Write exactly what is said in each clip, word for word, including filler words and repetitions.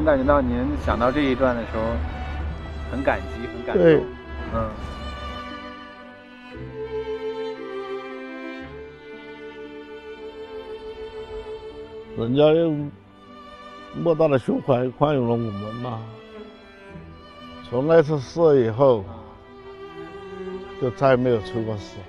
能感觉到您想到这一段的时候，很感激，很感对动。嗯。 人家用莫大的胸怀宽容了我们嘛。从那次事以后，就再也没有出过事。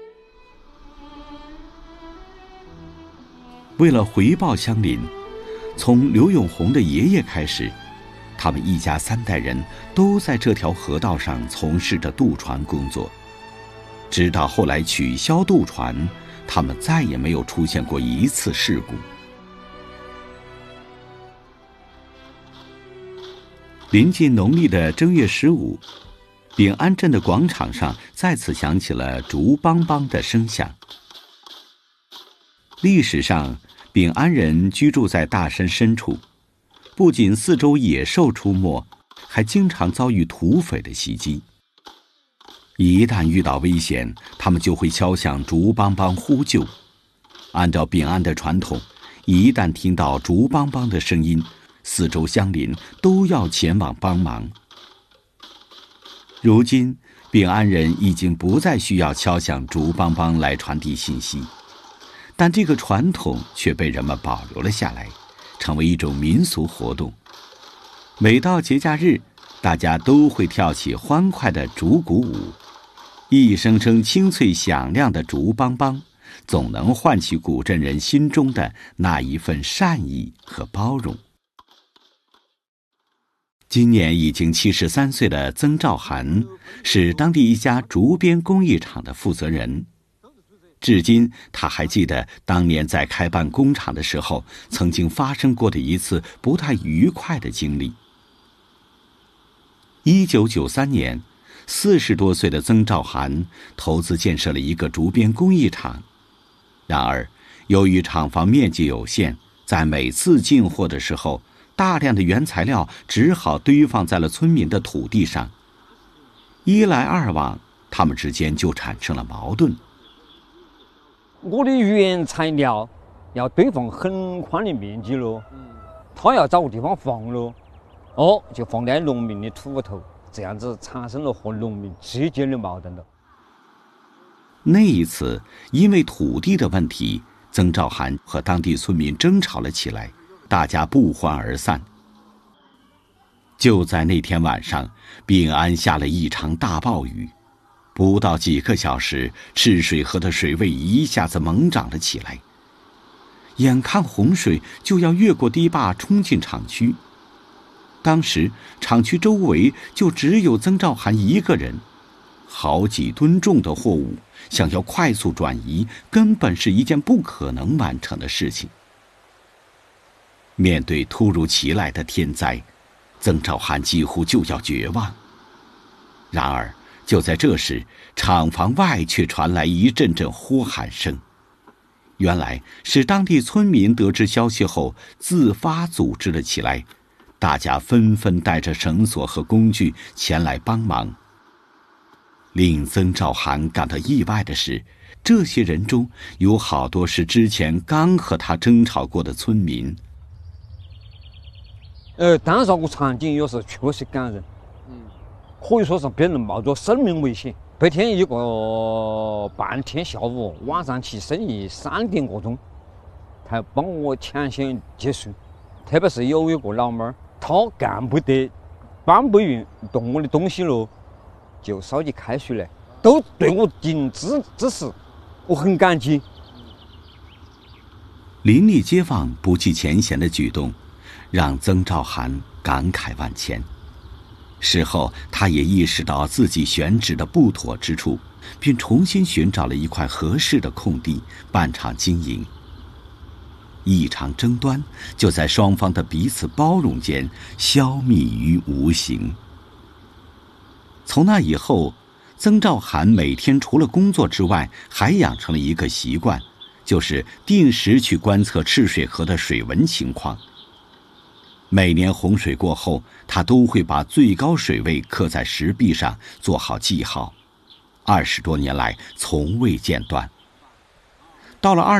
为了回报乡邻，从刘永红的爷爷开始，他们一家三代人都在这条河道上从事着渡船工作。直到后来取消渡船，他们再也没有出现过一次事故。临近农历的正月十五，丙安镇的广场上再次响起了竹梆梆的声响。历史上，丙安人居住在大山深处，不仅四周野兽出没，还经常遭遇土匪的袭击。一旦遇到危险，他们就会敲响竹梆梆呼救。按照丙安的传统，一旦听到竹梆梆的声音，四周乡邻都要前往帮忙。如今，丙安人已经不再需要敲响竹梆梆来传递信息，但这个传统却被人们保留了下来，成为一种民俗活动。每到节假日，大家都会跳起欢快的竹鼓舞，一声声清脆响亮的竹梆梆，总能唤起古镇人心中的那一份善意和包容。今年已经七十三岁的曾兆涵是当地一家竹编工艺厂的负责人。至今，他还记得当年在开办工厂的时候，曾经发生过的一次不太愉快的经历。一九九三年，四十多岁的曾兆涵投资建设了一个竹编工艺厂。然而，由于厂房面积有限，在每次进货的时候，大量的原材料只好堆放在了村民的土地上。一来二往，他们之间就产生了矛盾。 我的原材料要堆放很宽的面积咯，他要找个地方放咯，哦，就放在农民的土头，这样子产生了和农民之间的矛盾了。 那一次，因为土地的问题，曾兆涵和当地村民争吵了起来，大家不欢而散。就在那天晚上，丙安下了一场大暴雨，不到几个小时，赤水河的水位一下子猛涨了起来，眼看洪水就要越过堤坝冲进厂区。当时厂区周围就只有曾兆涵一个人，好几吨重的货物想要快速转移，根本是一件不可能完成的事情。面对突如其来的天灾，曾兆涵几乎就要绝望。然而就在这时，厂房外却传来一阵阵呼喊声。原来是当地村民得知消息后自发组织了起来，大家纷纷带着绳索和工具前来帮忙。令曾兆涵感到意外的是，这些人中有好多是之前刚和他争吵过的村民。 呃，当时个场景有时确实感人，嗯，可以说是别人冒着生命危险，白天一个半天下午，晚上去深夜三点多钟，他帮我抢险结束。特别是有一个老妹儿，她干不得，搬不运动我的东西了，就烧起开水来，都对我尽职之事，我很感激。 邻里街坊不计前嫌的举动，让曾兆涵感慨万千。事后，他也意识到自己选址的不妥之处，并重新寻找了一块合适的空地办厂经营。一场争端就在双方的彼此包容间消弭于无形。从那以后，曾兆涵每天除了工作之外，还养成了一个习惯，就是定时去观测赤水河的水文情况。每年洪水过后，他都会把最高水位刻在石壁上，做好记号。二十多年来从未间断。到了二